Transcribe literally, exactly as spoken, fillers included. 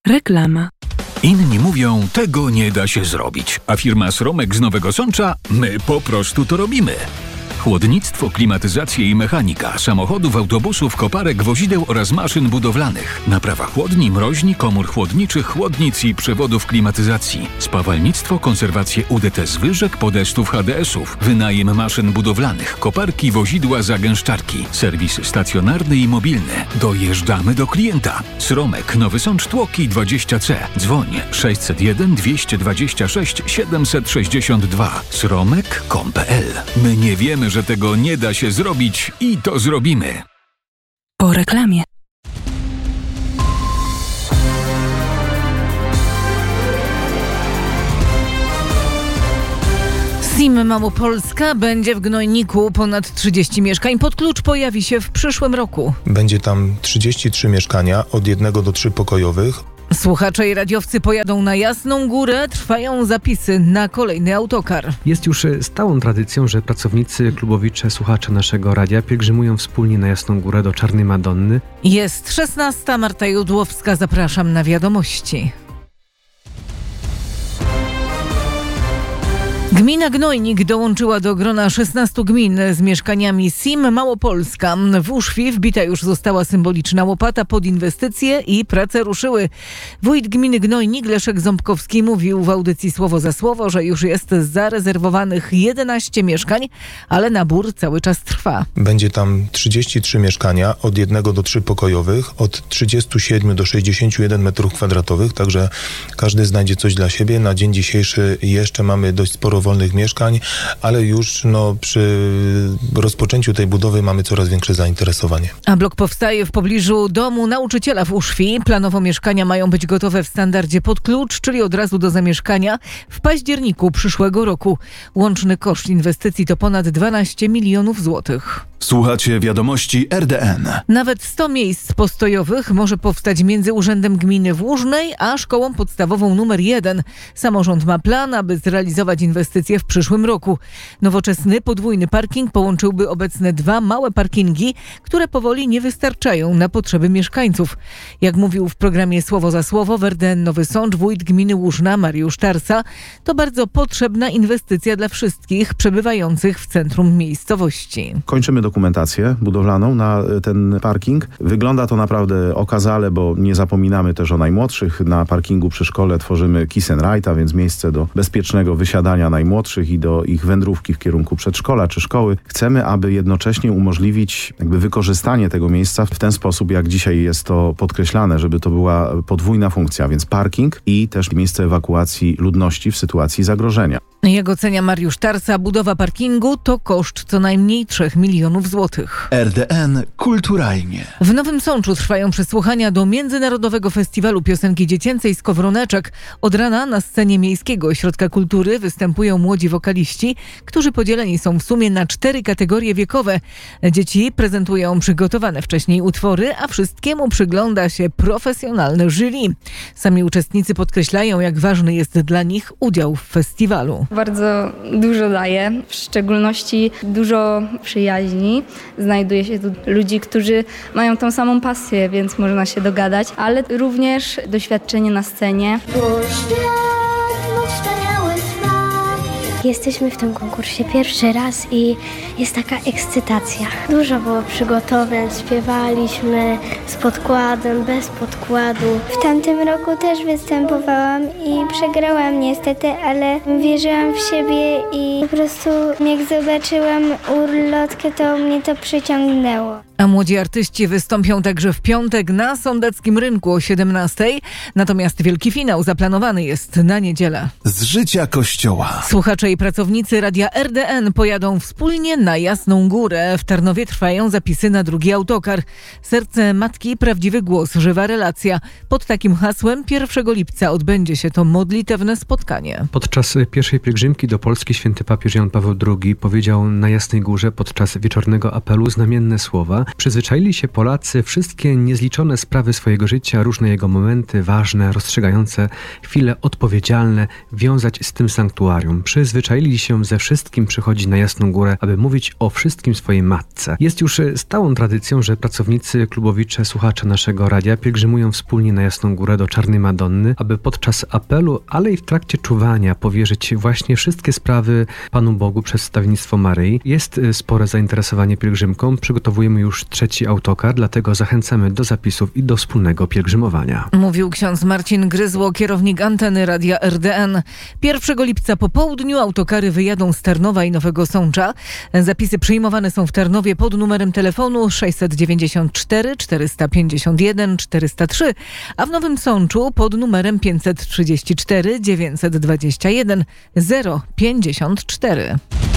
Reklama. Inni mówią, tego nie da się zrobić, a firma Sromek z Nowego Sącza, my po prostu to robimy. Chłodnictwo, klimatyzację i mechanika samochodów, autobusów, koparek, wozideł oraz maszyn budowlanych. Naprawa chłodni, mroźni, komór chłodniczych, chłodnic i przewodów klimatyzacji. Spawalnictwo, konserwację U D T zwyżek, podestów H D S-ów. Wynajem maszyn budowlanych, koparki, wozidła, zagęszczarki. Serwis stacjonarny i mobilny. Dojeżdżamy do klienta. Sromek, Nowy Sącz, Tłoki dwadzieścia C. Dzwoń sześćset jeden dwieście dwadzieścia sześć siedemset sześćdziesiąt dwa. sromek kropka com kropka p l. My nie wiemy, że tego nie da się zrobić i to zrobimy. Po reklamie. Sim Małopolska będzie w Gnojniku. Ponad trzydzieści mieszkań pod klucz pojawi się w przyszłym roku. Będzie tam trzydzieści trzy mieszkania, od jednego do trzy pokojowych. Słuchacze i radiowcy pojadą na Jasną Górę. Trwają zapisy na kolejny autokar. Jest już stałą tradycją, że pracownicy, klubowicze, słuchacze naszego radia pielgrzymują wspólnie na Jasną Górę do Czarnej Madonny. Jest szesnasta. Marta Judłowska. Zapraszam na wiadomości. Gmina Gnojnik dołączyła do grona szesnastu gmin z mieszkaniami Sim Małopolska. W Uszwi wbita już została symboliczna łopata pod inwestycje i prace ruszyły. Wójt gminy Gnojnik Leszek Ząbkowski mówił w audycji Słowo za Słowo, że już jest zarezerwowanych jedenaście mieszkań, ale nabór cały czas trwa. Będzie tam trzydzieści trzy mieszkania, od jednego do trzy pokojowych, od trzydziestu siedmiu do sześćdziesięciu jeden metrów kwadratowych, także każdy znajdzie coś dla siebie. Na dzień dzisiejszy jeszcze mamy dość sporo wolnych mieszkań, ale już no, przy rozpoczęciu tej budowy mamy coraz większe zainteresowanie. A blok powstaje w pobliżu domu nauczyciela w Uszwi. Planowo mieszkania mają być gotowe w standardzie pod klucz, czyli od razu do zamieszkania w październiku przyszłego roku. Łączny koszt inwestycji to ponad dwanaście milionów złotych. Słuchacie wiadomości R D N. Nawet sto miejsc postojowych może powstać między Urzędem Gminy w Łużnej a Szkołą Podstawową numer jeden. Samorząd ma plan, aby zrealizować inwestycje w przyszłym roku. Nowoczesny podwójny parking połączyłby obecne dwa małe parkingi, które powoli nie wystarczają na potrzeby mieszkańców. Jak mówił w programie Słowo za Słowo w R D N Nowy Sącz wójt gminy Łużna Mariusz Tarsa, to bardzo potrzebna inwestycja dla wszystkich przebywających w centrum miejscowości. Kończymy dokumentację budowlaną na ten parking. Wygląda to naprawdę okazale, bo nie zapominamy też o najmłodszych. Na parkingu przy szkole tworzymy kiss and ride, a więc miejsce do bezpiecznego wysiadania najmłodszych i do ich wędrówki w kierunku przedszkola czy szkoły. Chcemy, aby jednocześnie umożliwić jakby wykorzystanie tego miejsca w ten sposób, jak dzisiaj jest to podkreślane, żeby to była podwójna funkcja, więc parking i też miejsce ewakuacji ludności w sytuacji zagrożenia. Jak ocenia Mariusz Tarsa, budowa parkingu to koszt co najmniej trzech milionów złotych. R D N kulturalnie. W Nowym Sączu trwają przesłuchania do Międzynarodowego Festiwalu Piosenki Dziecięcej Skowroneczek. Od rana na scenie Miejskiego Ośrodka Kultury występują młodzi wokaliści, którzy podzieleni są w sumie na cztery kategorie wiekowe. Dzieci prezentują przygotowane wcześniej utwory, a wszystkiemu przygląda się profesjonalne jury. Sami uczestnicy podkreślają, jak ważny jest dla nich udział w festiwalu. Bardzo dużo daje, w szczególności dużo przyjaźni. Znajduje się tu ludzi, którzy mają tą samą pasję, więc można się dogadać, ale również doświadczenie na scenie. Jesteśmy w tym konkursie pierwszy raz i jest taka ekscytacja. Dużo było przygotowań, śpiewaliśmy z podkładem, bez podkładu. W tamtym roku też występowałam i przegrałam niestety, ale wierzyłam w siebie i po prostu jak zobaczyłam ulotkę, to mnie to przyciągnęło. A młodzi artyści wystąpią także w piątek na Sądeckim Rynku o siedemnastej, natomiast wielki finał zaplanowany jest na niedzielę. Z życia Kościoła. Słuchacze i pracownicy Radia R D N pojadą wspólnie na Jasną Górę. W Tarnowie trwają zapisy na drugi autokar. Serce Matki, prawdziwy głos, żywa relacja. Pod takim hasłem pierwszego lipca odbędzie się to modlitewne spotkanie. Podczas pierwszej pielgrzymki do Polski święty papież Jan Paweł drugi powiedział na Jasnej Górze podczas wieczornego apelu znamienne słowa: przyzwyczaili się Polacy wszystkie niezliczone sprawy swojego życia, różne jego momenty, ważne, rozstrzygające chwile odpowiedzialne, wiązać z tym sanktuarium. Przyzwyczaili się ze wszystkim przychodzić na Jasną Górę, aby mówić o wszystkim swojej matce. Jest już stałą tradycją, że pracownicy klubowicze, słuchacze naszego radia pielgrzymują wspólnie na Jasną Górę do Czarnej Madonny, aby podczas apelu, ale i w trakcie czuwania powierzyć właśnie wszystkie sprawy Panu Bogu przez wstawiennictwo Maryi. Jest spore zainteresowanie pielgrzymką. Przygotowujemy już trzeci autokar, dlatego zachęcamy do zapisów i do wspólnego pielgrzymowania. Mówił ksiądz Marcin Gryzło, kierownik anteny Radia R D N. pierwszego lipca po południu autokary wyjadą z Tarnowa i Nowego Sącza. Zapisy przyjmowane są w Tarnowie pod numerem telefonu sześćset dziewięćdziesiąt cztery czterysta pięćdziesiąt jeden czterysta trzy, a w Nowym Sączu pod numerem pięćset trzydzieści cztery dziewięćset dwadzieścia jeden zero pięćdziesiąt cztery.